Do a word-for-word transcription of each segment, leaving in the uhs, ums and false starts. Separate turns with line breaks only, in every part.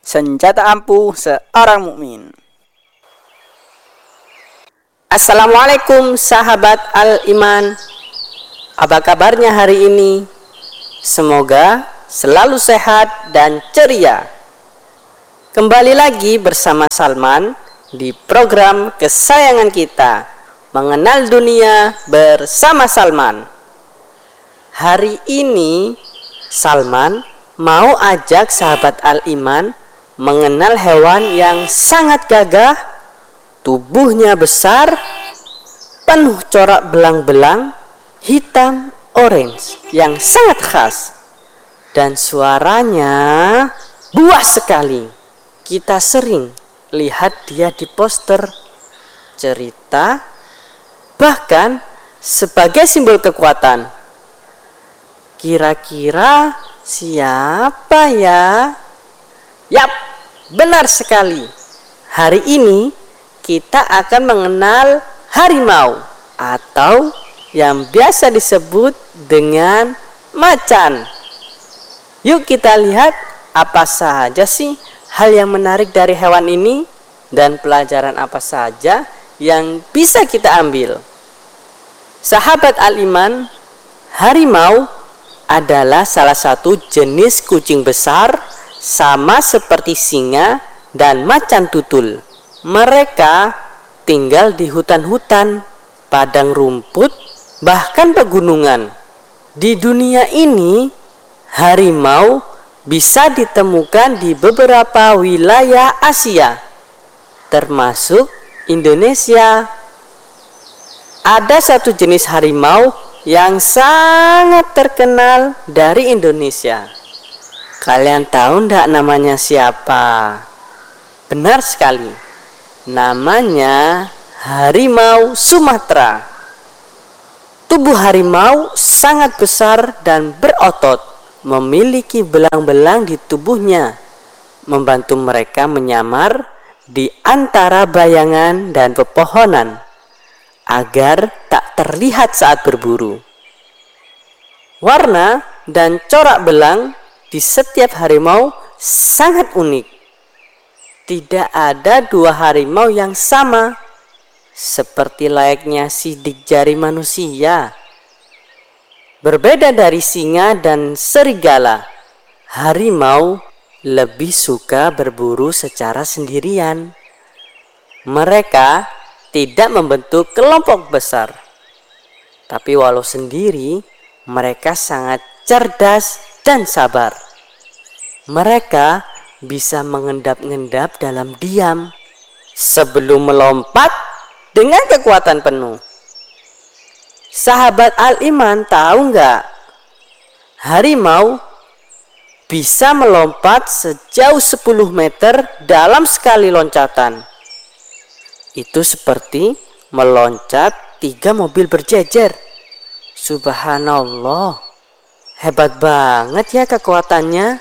senjata ampuh seorang mukmin.
Assalamualaikum sahabat Al-Iman. Apa kabarnya hari ini? Semoga selalu sehat dan ceria. Kembali lagi bersama Salman di program kesayangan kita, Mengenal Dunia bersama Salman. Hari ini Salman mau ajak sahabat Al-Iman mengenal hewan yang sangat gagah, tubuhnya besar, penuh corak belang-belang, hitam, orange yang sangat khas. Dan suaranya buas sekali. Kita sering lihat dia di poster, cerita, bahkan sebagai simbol kekuatan. Kira-kira siapa ya? Yap, benar sekali. Hari ini kita akan mengenal harimau atau yang biasa disebut dengan macan. Yuk kita lihat apa saja sih hal yang menarik dari hewan ini dan pelajaran apa saja yang bisa kita ambil. Sahabat Al-Iman, harimau adalah salah satu jenis kucing besar sama seperti singa dan macan tutul. Mereka tinggal di hutan-hutan, padang rumput, bahkan pegunungan. Di dunia ini, harimau bisa ditemukan di beberapa wilayah Asia, termasuk Indonesia. Ada satu jenis harimau yang sangat terkenal dari Indonesia. Kalian tahu enggak namanya siapa? Benar sekali. Namanya harimau Sumatera. Tubuh harimau sangat besar dan berotot, memiliki belang-belang di tubuhnya, membantu mereka menyamar di antara bayangan dan pepohonan agar tak terlihat saat berburu. Warna dan corak belang di setiap harimau sangat unik. Tidak ada dua harimau yang sama, seperti layaknya sidik jari manusia. Berbeda dari singa dan serigala, harimau lebih suka berburu secara sendirian. Mereka tidak membentuk kelompok besar. Tapi walau sendiri, mereka sangat cerdas dan sabar. Mereka bisa mengendap-endap dalam diam sebelum melompat dengan kekuatan penuh. Sahabat Al-Iman tahu nggak? Harimau bisa melompat sejauh sepuluh meter dalam sekali loncatan. Itu seperti meloncat tiga mobil berjejer. Subhanallah, hebat banget ya kekuatannya.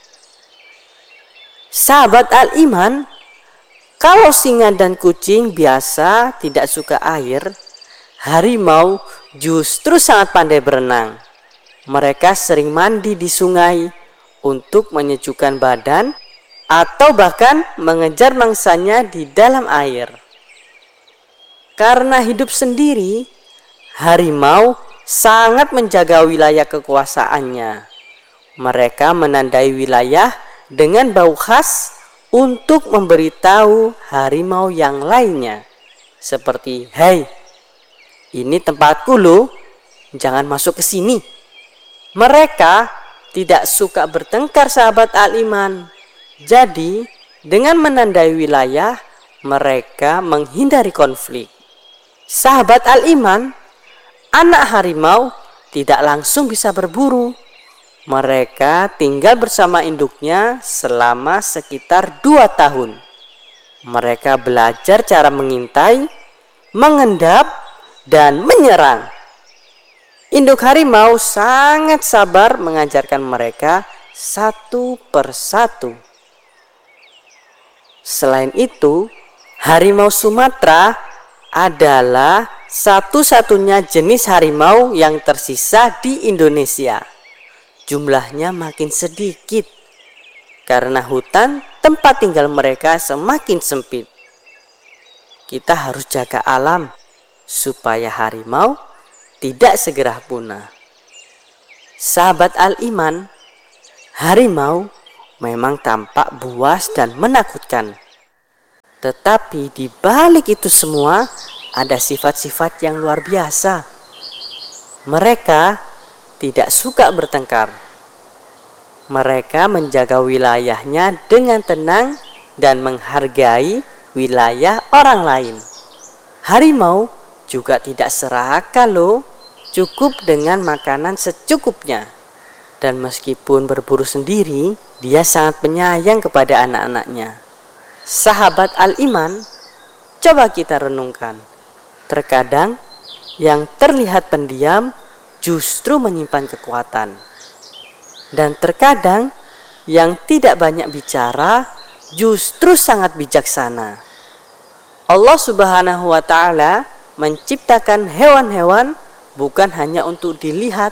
Sahabat Al-Iman, kalau singa dan kucing biasa tidak suka air, harimau justru sangat pandai berenang. Mereka sering mandi di sungai untuk menyejukkan badan atau bahkan mengejar mangsanya di dalam air. Karena hidup sendiri, harimau sangat menjaga wilayah kekuasaannya. Mereka menandai wilayah dengan bau khas untuk memberitahu harimau yang lainnya. Seperti, "Hei, ini tempatku loh, jangan masuk ke sini." Mereka tidak suka bertengkar sahabat Al-Iman. Jadi, dengan menandai wilayah, mereka menghindari konflik. Sahabat Al-Iman, anak harimau tidak langsung bisa berburu. Mereka tinggal bersama induknya selama sekitar dua tahun. Mereka belajar cara mengintai, mengendap, dan menyerang. Induk harimau sangat sabar mengajarkan mereka satu persatu. Selain itu, harimau Sumatera adalah satu-satunya jenis harimau yang tersisa di Indonesia. Jumlahnya makin sedikit karena hutan tempat tinggal mereka semakin sempit. Kita harus jaga alam supaya harimau tidak segera punah. Sahabat al-iman, harimau memang tampak buas dan menakutkan. Tetapi di balik itu semua ada sifat-sifat yang luar biasa. Mereka tidak suka bertengkar. Mereka menjaga wilayahnya dengan tenang dan menghargai wilayah orang lain. Harimau juga tidak serakah loh, cukup dengan makanan secukupnya. Dan meskipun berburu sendiri, dia sangat penyayang kepada anak-anaknya. Sahabat al-iman, coba kita renungkan. Terkadang yang terlihat pendiam justru menyimpan kekuatan. Dan terkadang yang tidak banyak bicara justru sangat bijaksana. Allah Subhanahu wa Ta'ala menciptakan hewan-hewan bukan hanya untuk dilihat,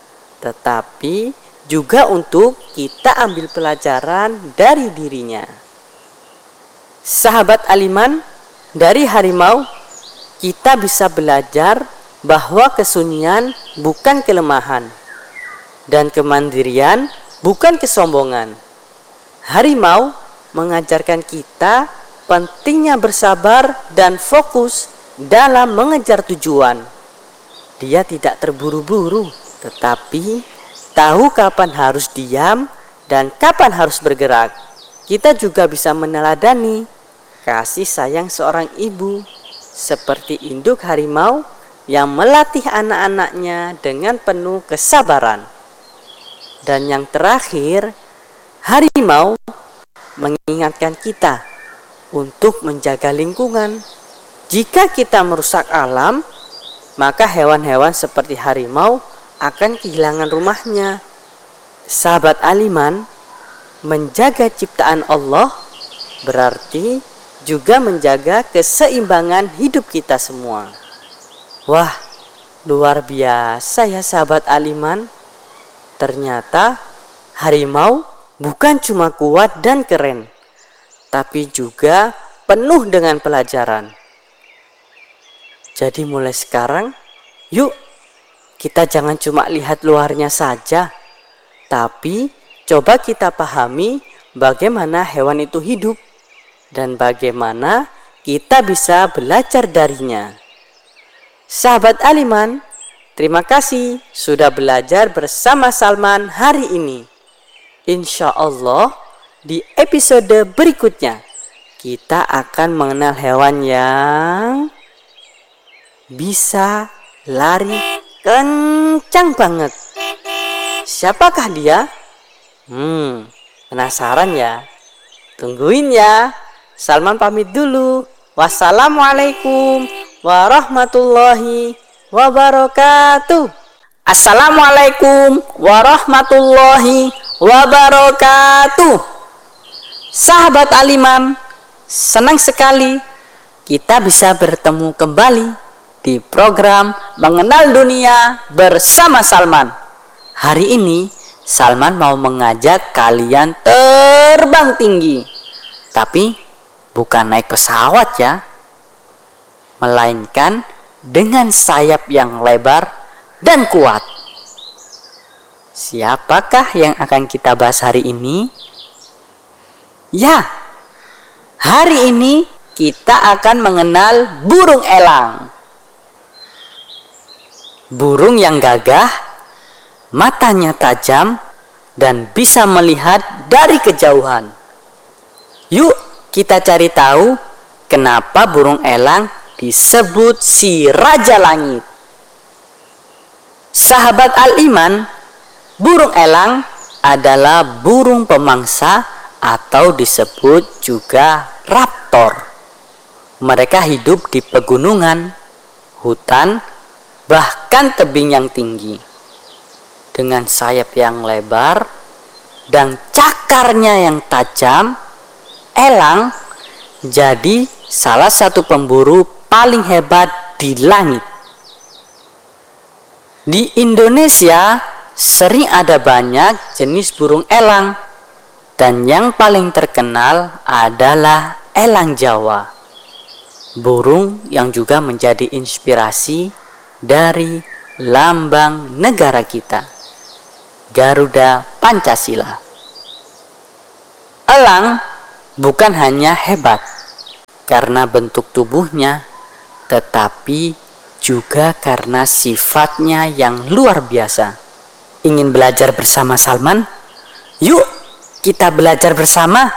tetapi juga untuk kita ambil pelajaran dari dirinya. Sahabat al-iman, dari harimau kita bisa belajar bahwa kesunyian bukan kelemahan dan kemandirian bukan kesombongan. Harimau mengajarkan kita pentingnya bersabar dan fokus dalam mengejar tujuan. Dia tidak terburu-buru, tetapi tahu kapan harus diam dan kapan harus bergerak. Kita juga bisa meneladani kasih sayang seorang ibu seperti induk harimau yang melatih anak-anaknya dengan penuh kesabaran. Dan yang terakhir, harimau mengingatkan kita untuk menjaga lingkungan. Jika kita merusak alam, maka hewan-hewan seperti harimau akan kehilangan rumahnya. Sahabat al-iman, menjaga ciptaan Allah berarti juga menjaga keseimbangan hidup kita semua. Wah, luar biasa ya sahabat al-iman. Ternyata harimau bukan cuma kuat dan keren, tapi juga penuh dengan pelajaran. Jadi mulai sekarang, yuk kita jangan cuma lihat luarnya saja, tapi coba kita pahami bagaimana hewan itu hidup dan bagaimana kita bisa belajar darinya. Sahabat al-iman, terima kasih sudah belajar bersama Salman hari ini. Insya Allah di episode berikutnya kita akan mengenal hewan yang bisa lari kencang banget. Siapakah dia? Hmm, penasaran ya? Tungguin ya. Salman pamit dulu. Wassalamualaikum warahmatullahi wabarakatuh. Assalamualaikum warahmatullahi wabarakatuh. Sahabat al-iman, senang sekali kita bisa bertemu kembali di program Mengenal Dunia bersama Salman. Hari ini Salman mau mengajak kalian terbang tinggi, tapi bukan naik pesawat ya, melainkan dengan sayap yang lebar dan kuat. Siapakah yang akan kita bahas hari ini? Ya, hari ini kita akan mengenal burung elang. Burung yang gagah, matanya tajam, dan bisa melihat dari kejauhan. Yuk kita cari tahu kenapa burung elang disebut si Raja Langit. Sahabat al-iman, burung elang adalah burung pemangsa atau disebut juga raptor. Mereka hidup di pegunungan, hutan, bahkan tebing yang tinggi. Dengan sayap yang lebar dan cakarnya yang tajam, elang jadi salah satu pemburu paling hebat di langit. Di Indonesia sering ada banyak jenis burung elang. Dan yang paling terkenal adalah elang Jawa, burung yang juga menjadi inspirasi dari lambang negara kita, Garuda Pancasila. Elang bukan hanya hebat karena bentuk tubuhnya, tetapi juga karena sifatnya yang luar biasa. Ingin belajar bersama Salman? Yuk, kita belajar bersama.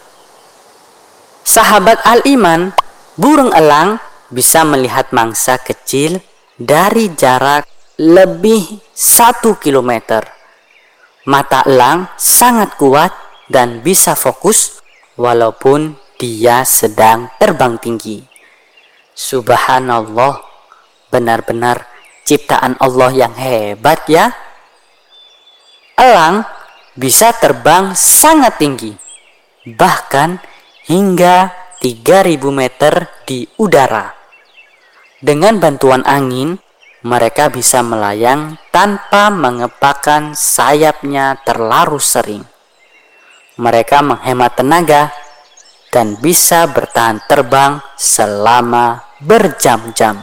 Sahabat Al-Iman, burung elang bisa melihat mangsa kecil dari jarak lebih satu kilometer. Mata elang sangat kuat dan bisa fokus walaupun dia sedang terbang tinggi. Subhanallah, benar-benar ciptaan Allah yang hebat ya. Elang bisa terbang sangat tinggi, bahkan hingga tiga ribu meter di udara. Dengan bantuan angin, mereka bisa melayang tanpa mengepakkan sayapnya terlalu sering. Mereka menghemat tenaga dan bisa bertahan terbang selama berjam-jam.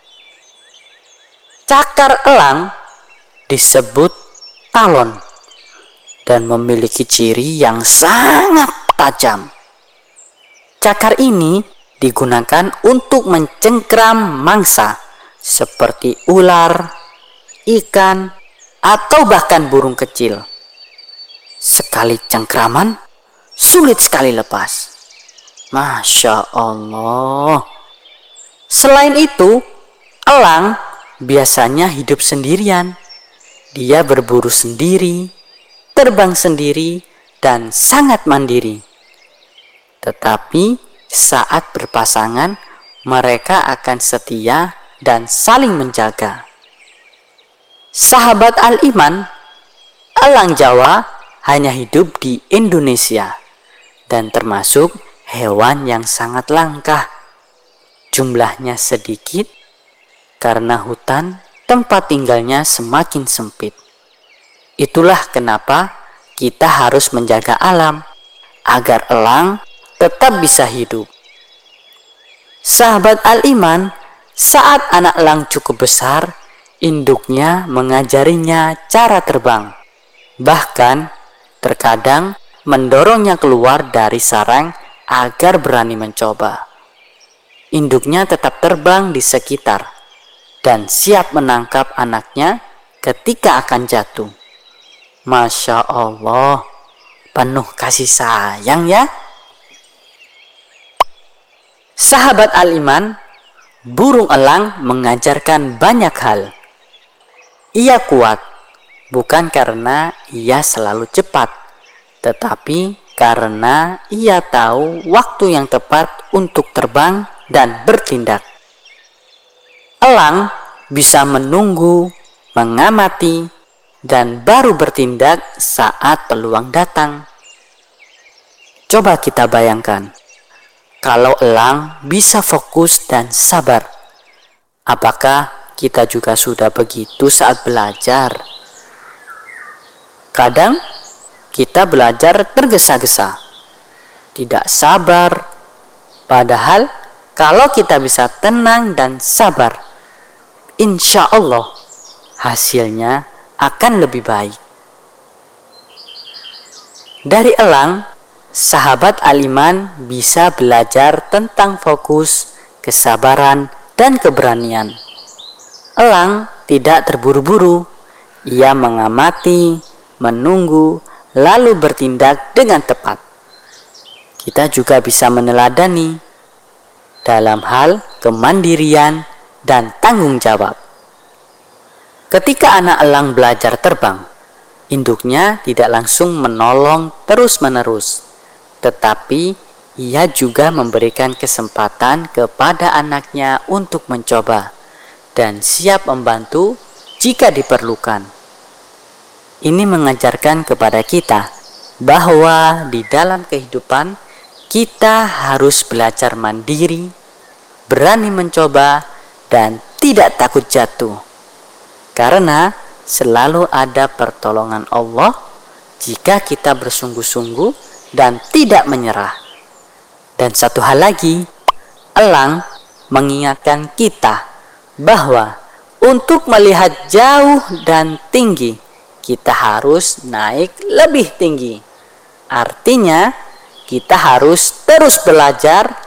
Cakar elang disebut talon dan memiliki ciri yang sangat tajam. Cakar ini digunakan untuk mencengkram mangsa seperti ular, ikan, atau bahkan burung kecil. Sekali cengkraman, sulit sekali lepas. Masya Allah. Selain itu, elang biasanya hidup sendirian. Dia berburu sendiri, terbang sendiri, dan sangat mandiri. Tetapi saat berpasangan, mereka akan setia dan saling menjaga. Sahabat Al-Iman, elang Jawa hanya hidup di Indonesia dan termasuk hewan yang sangat langka. Jumlahnya sedikit karena hutan tempat tinggalnya semakin sempit. Itulah kenapa kita harus menjaga alam agar elang tetap bisa hidup. Sahabat Al-Iman, saat anak elang cukup besar, induknya mengajarinya cara terbang. Bahkan terkadang mendorongnya keluar dari sarang agar berani mencoba. Induknya tetap terbang di sekitar dan siap menangkap anaknya ketika akan jatuh. Masya Allah, penuh kasih sayang ya. Sahabat Al-Iman, burung elang mengajarkan banyak hal. Ia kuat bukan karena ia selalu cepat, tetapi karena ia tahu waktu yang tepat untuk terbang dan bertindak. Elang bisa menunggu, mengamati, dan baru bertindak saat peluang datang. Coba kita bayangkan, kalau elang bisa fokus dan sabar, apakah kita juga sudah begitu saat belajar? Kadang kita belajar tergesa-gesa, tidak sabar. Padahal kalau kita bisa tenang dan sabar, insya Allah hasilnya akan lebih baik. Dari elang, sahabat Al-Iman bisa belajar tentang fokus, kesabaran, dan keberanian. Elang tidak terburu-buru. Ia mengamati, menunggu, lalu bertindak dengan tepat. Kita juga bisa meneladani dalam hal kemandirian dan tanggung jawab. Ketika anak elang belajar terbang, induknya tidak langsung menolong terus-menerus, tetapi ia juga memberikan kesempatan kepada anaknya untuk mencoba dan siap membantu jika diperlukan. Ini mengajarkan kepada kita bahwa di dalam kehidupan kita harus belajar mandiri, berani mencoba, dan tidak takut jatuh. Karena selalu ada pertolongan Allah jika kita bersungguh-sungguh dan tidak menyerah. Dan satu hal lagi, elang mengingatkan kita bahwa untuk melihat jauh dan tinggi, kita harus naik lebih tinggi. Artinya, kita harus terus belajar